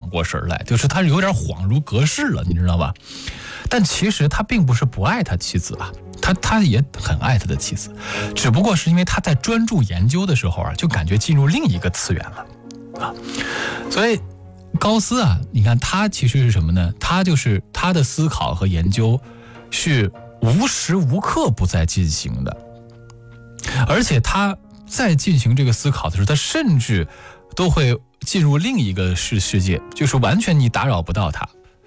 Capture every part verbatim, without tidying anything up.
过神来，就是他有点恍如隔世了，你知道吧？但其实他并不是不爱他妻子啊，他他也很爱他的妻子，只不过是因为他在专注研究的时候啊，就感觉进入另一个次元了啊。所以高斯啊，你看他其实是什么呢？他就是他的思考和研究是无时无刻不在进行的，而且他在进行这个思考的时候，他甚至都会进入另一个世世界，就是完全你打扰不到他。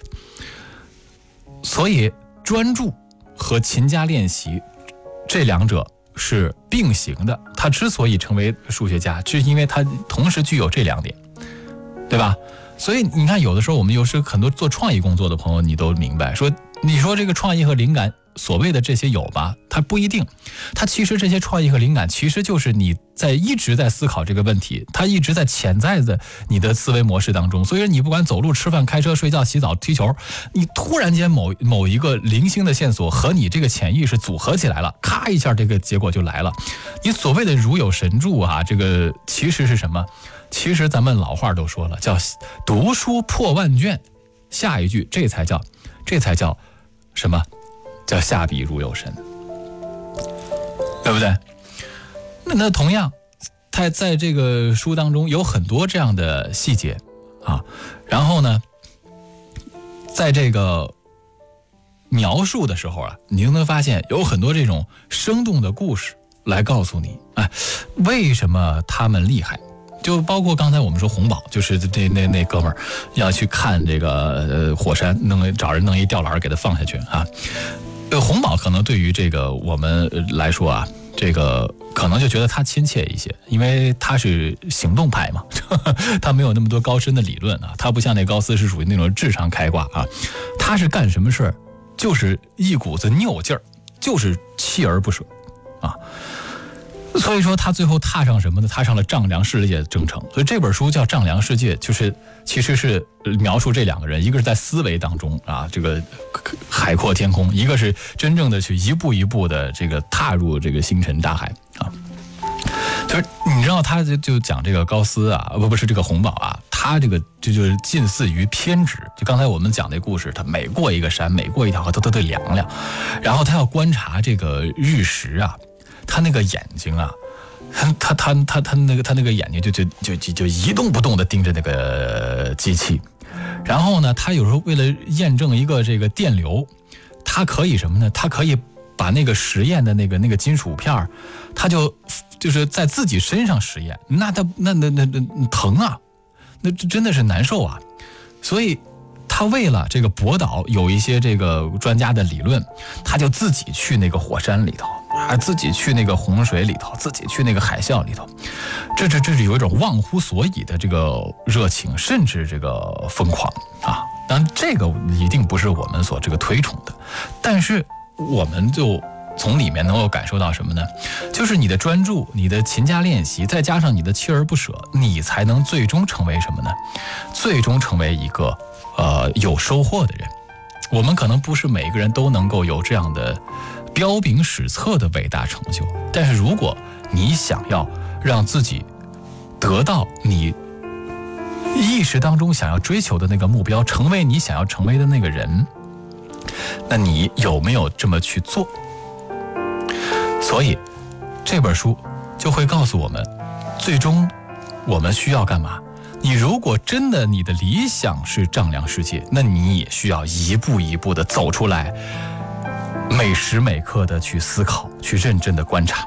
所以专注和勤加练习这两者是并行的，他之所以成为数学家，是因为他同时具有这两点，对吧？所以你看，有的时候我们有时很多做创意工作的朋友，你都明白说，你说这个创意和灵感所谓的这些有吧，它不一定，它其实这些创意和灵感其实就是你在一直在思考这个问题，它一直在潜在的你的思维模式当中。所以说你不管走路、吃饭、开车、睡觉、洗澡、踢球，你突然间某某一个零星的线索和你这个潜意识组合起来了，咔一下这个结果就来了。你所谓的如有神助啊，这个其实是什么？其实咱们老话都说了，叫读书破万卷，下一句这才叫这才叫什么？叫下笔如有神，对不对？那那同样，他在这个书当中有很多这样的细节啊，然后呢，在这个描述的时候啊，你就能发现有很多这种生动的故事来告诉你，哎，为什么他们厉害。就包括刚才我们说红宝，就是这那那哥们儿要去看这个呃火山，弄找人弄一吊篮给他放下去啊。呃，红宝可能对于这个我们来说啊，这个可能就觉得他亲切一些，因为他是行动派嘛，他没有那么多高深的理论啊，他不像那高斯是属于那种智商开挂啊，他是干什么事儿就是一股子拗劲儿，就是锲而不舍啊。所以说他最后踏上什么呢？踏上了丈量世界的征程。所以这本书叫《丈量世界》，就是其实是描述这两个人，一个是在思维当中啊，这个海阔天空；一个是真正的去一步一步的这个踏入这个星辰大海啊。就是你知道，他就就讲这个高斯啊，不不是这个红宝啊，他这个这就是近似于偏执。就刚才我们讲那故事，他每过一个山，每过一条河，他都得量量，然后他要观察这个日食啊。他那个眼睛啊，他他他他那个他那个眼睛就就就就就一动不动地盯着那个机器，然后呢，他有时候为了验证一个这个电流，他可以什么呢？他可以把那个实验的那个那个金属片，他就就是在自己身上实验，那他那那那那疼啊，那真的是难受啊，所以。他为了这个博导有一些这个专家的理论，他就自己去那个火山里头，还自己去那个洪水里头，自己去那个海啸里头，这这这是有一种忘乎所以的这个热情，甚至这个疯狂啊！当然，这个一定不是我们所这个推崇的，但是我们就从里面能够感受到什么呢？就是你的专注，你的勤加练习，再加上你的锲而不舍，你才能最终成为什么呢？最终成为一个。呃，有收获的人，我们可能不是每个人都能够有这样的彪炳史册的伟大成就，但是如果你想要让自己得到你意识当中想要追求的那个目标，成为你想要成为的那个人，那你有没有这么去做？所以这本书就会告诉我们，最终我们需要干嘛？你如果真的你的理想是丈量世界，那你也需要一步一步的走出来，每时每刻的去思考，去认真的观察。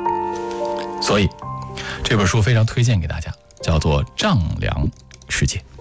所以这本书非常推荐给大家，叫做《丈量世界》。